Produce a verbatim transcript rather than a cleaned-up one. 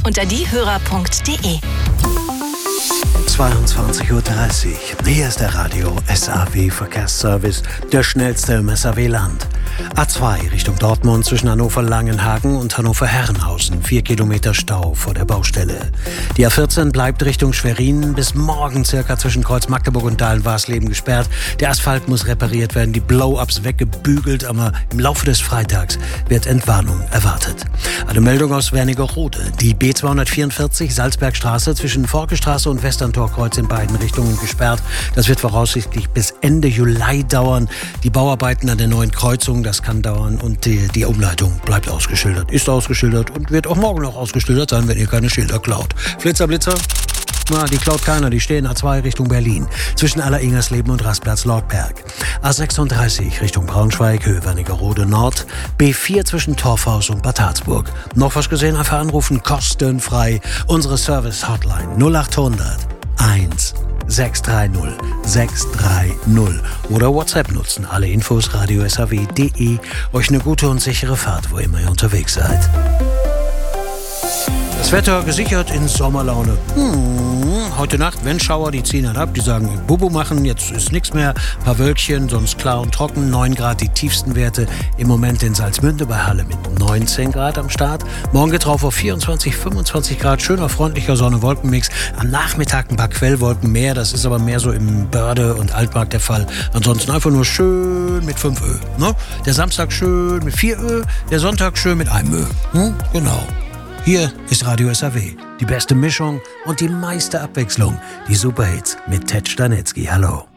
unter diehörer punkt de. zweiundzwanzig Uhr dreißig. Hier ist der Radio S A W Verkehrsservice, der schnellste im S A W-Land. A zwei Richtung Dortmund zwischen Hannover-Langenhagen und Hannover-Herrenhausen. Vier Kilometer Stau vor der Baustelle. Die A vierzehn bleibt Richtung Schwerin bis morgen circa zwischen Kreuz Magdeburg und Dahlen-Warsleben gesperrt. Der Asphalt muss repariert werden, die Blow-Ups weggebügelt, aber im Laufe des Freitags wird Entwarnung erwartet. Eine Meldung aus Wernigerode. Die B zweihundertvierundvierzig Salzbergstraße zwischen Forkestraße und Westerntorkreuz in beiden Richtungen gesperrt. Das wird voraussichtlich bis Ende Juli dauern. Die Bauarbeiten an der neuen Kreuzung, das kann dauern und die, die Umleitung bleibt ausgeschildert, ist ausgeschildert und wird auch morgen noch ausgeschildert sein, wenn ihr keine Schilder klaut. Flitzer, Blitzer? Na, die klaut keiner, die stehen A zwei Richtung Berlin, zwischen Aller-Ingersleben und Rastplatz-Lortberg. A sechsunddreißig Richtung Braunschweig, Höhe Wernigerode Nord, B vier zwischen Torfhaus und Bad Harzburg. Noch was gesehen? Einfach anrufen, kostenfrei. Unsere Service-Hotline null achthundert eins sechs drei null sechs drei null oder WhatsApp nutzen. Alle Infos radio s a w punkt de. Euch eine gute und sichere Fahrt, wo immer ihr unterwegs seid. Das Wetter gesichert in Sommerlaune. Hm, heute Nacht, wenn Schauer, die ziehen dann ab. Die sagen, Bubu machen, jetzt ist nichts mehr. Ein paar Wölkchen, sonst klar und trocken. neun Grad die tiefsten Werte. Im Moment in Salzmünde bei Halle mit neunzehn Grad am Start. Morgen geht drauf auf vierundzwanzig, fünfundzwanzig Grad. Schöner, freundlicher Sonne-Wolkenmix. Am Nachmittag ein paar Quellwolken mehr. Das ist aber mehr so im Börde und Altmarkt der Fall. Ansonsten einfach nur schön mit fünf Ö. Ne? Der Samstag schön mit vier Ö. Der Sonntag schön mit einem Ö. Hm? Genau. Hier ist Radio S A W. Die beste Mischung und die meiste Abwechslung. Die Superhits mit Ted Stanitzky. Hallo.